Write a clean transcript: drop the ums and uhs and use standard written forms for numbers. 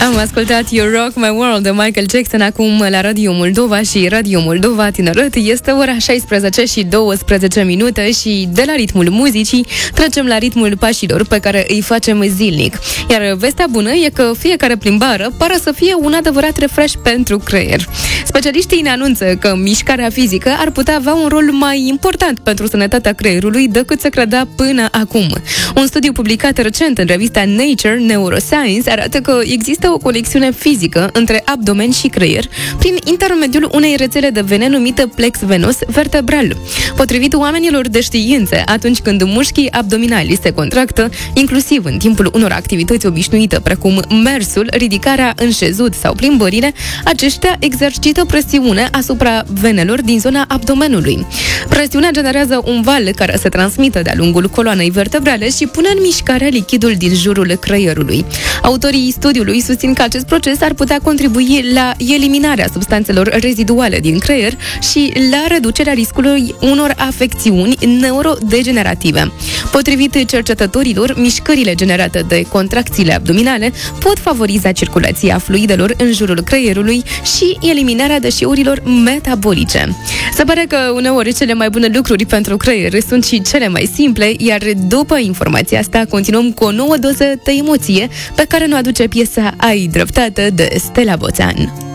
Am ascultat You Rock My World de Michael Jackson acum la Radio Moldova și Radio Moldova Tineret. Este ora 16 și 12 minute și de la ritmul muzicii trecem la ritmul pașilor pe care îi facem zilnic. Iar vestea bună e că fiecare plimbare pare să fie un adevărat refresh pentru creier. Specialiștii ne anunță că mișcarea fizică ar putea avea un rol mai important pentru sănătatea creierului decât se credea până acum. Un studiu publicat recent în revista Nature Neuroscience arată că există o conexiune fizică între abdomen și creier prin intermediul unei rețele de vene numită plex venos vertebral. Potrivit oamenilor de știință, atunci când mușchii abdominali se contractă, inclusiv în timpul unor activități obișnuite, precum mersul, ridicarea în șezut sau plimbările, aceștia exercită presiune asupra venelor din zona abdomenului. Presiunea generează un val care se transmite de-a lungul coloanei vertebrale și pune în mișcare lichidul din jurul creierului. Autorii studiului susțin că acest proces ar putea contribui la eliminarea substanțelor reziduale din creier și la reducerea riscului unor afecțiuni neurodegenerative. Potrivit cercetătorilor, mișcările generate de contracțiile abdominale pot favoriza circulația fluidelor în jurul creierului și eliminarea deșeurilor metabolice. Se pare că uneori cele mai bune lucruri pentru creier sunt și cele mai simple, iar după informația asta continuăm cu o nouă doză de emoție pe care ne aduce piesa Ai dreptate de Stella Boțan.